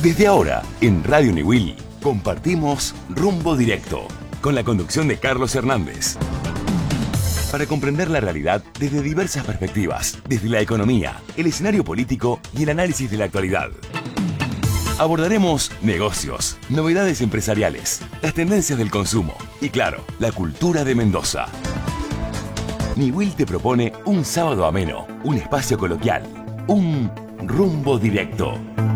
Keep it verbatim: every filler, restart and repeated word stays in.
Desde ahora, en Radio Niwil, compartimos Rumbo Directo, con la conducción de Carlos Hernández. Para comprender la realidad desde diversas perspectivas, desde la economía, el escenario político y el análisis de la actualidad. Abordaremos negocios, novedades empresariales, las tendencias del consumo y, claro, la cultura de Mendoza. Niwil te propone un sábado ameno, un espacio coloquial, un Rumbo Directo.